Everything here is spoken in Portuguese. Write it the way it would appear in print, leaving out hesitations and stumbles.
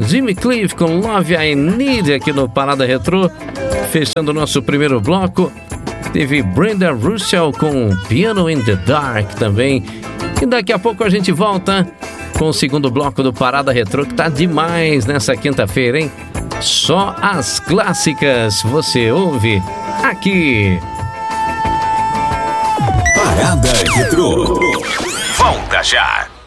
Jimmy Cliff com Love I Need aqui no Parada Retrô. Fechando o nosso primeiro bloco, teve Brenda Russell com Piano in the Dark também. E daqui a pouco a gente volta com o segundo bloco do Parada Retrô, que tá demais nessa quinta-feira, hein? Só as clássicas você ouve aqui. Parada Retrô. Volta já!